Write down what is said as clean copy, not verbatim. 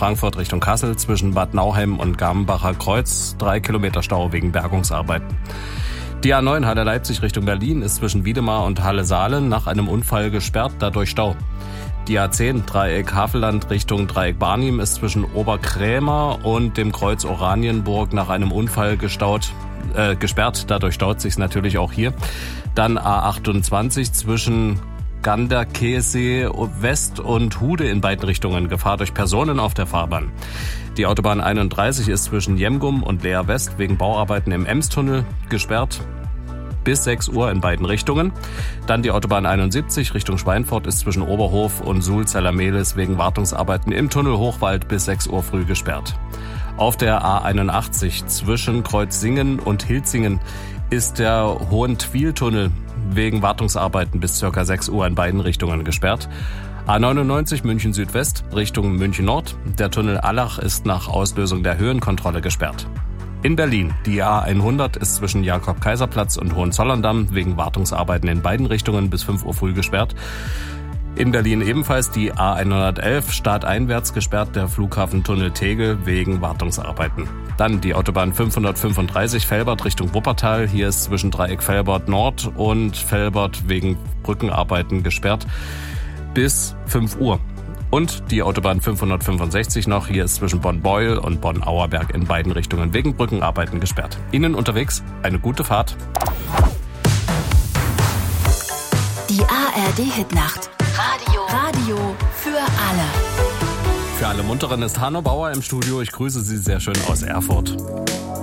Frankfurt Richtung Kassel zwischen Bad Nauheim und Garmenbacher Kreuz 3 Kilometer Stau wegen Bergungsarbeiten. Die A9 Halle-Leipzig Richtung Berlin ist zwischen Wiedemar und Halle-Saalen nach einem Unfall gesperrt, dadurch Stau. Die A10 Dreieck Havelland Richtung Dreieck Barnim ist zwischen Oberkrämer und dem Kreuz Oranienburg nach einem Unfall gesperrt, dadurch staut sich natürlich auch hier. Dann A28 zwischen Ganderkesee West und Hude in beiden Richtungen, Gefahr durch Personen auf der Fahrbahn. Die Autobahn 31 ist zwischen Jemgum und Leer West wegen Bauarbeiten im Emstunnel gesperrt. Bis 6 Uhr in beiden Richtungen. Dann die Autobahn 71 Richtung Schweinfurt ist zwischen Oberhof und Sulzeller-Mehlis wegen Wartungsarbeiten im Tunnel Hochwald bis 6 Uhr früh gesperrt. Auf der A81 zwischen Kreuzsingen und Hilzingen ist der Hohentwiel-Tunnel wegen Wartungsarbeiten bis ca. 6 Uhr in beiden Richtungen gesperrt. A99 München Südwest Richtung München Nord. Der Tunnel Allach ist nach Auslösung der Höhenkontrolle gesperrt. In Berlin, die A100 ist zwischen Jakob-Kaiser-Platz und Hohenzollern-Damm wegen Wartungsarbeiten in beiden Richtungen bis 5 Uhr früh gesperrt. In Berlin ebenfalls die A111 stadteinwärts gesperrt, der Flughafentunnel Tegel wegen Wartungsarbeiten. Dann die Autobahn 535 Velbert Richtung Wuppertal. Hier ist zwischen Dreieck Velbert Nord und Velbert wegen Brückenarbeiten gesperrt bis 5 Uhr. Und die Autobahn 565 noch, hier ist zwischen Bonn-Beuel und Bonn-Auerberg in beiden Richtungen wegen Brückenarbeiten gesperrt. Ihnen unterwegs eine gute Fahrt. Die ARD-Hitnacht. Radio für alle. Für alle Munteren ist Hanno Bauer im Studio. Ich grüße Sie sehr schön aus Erfurt.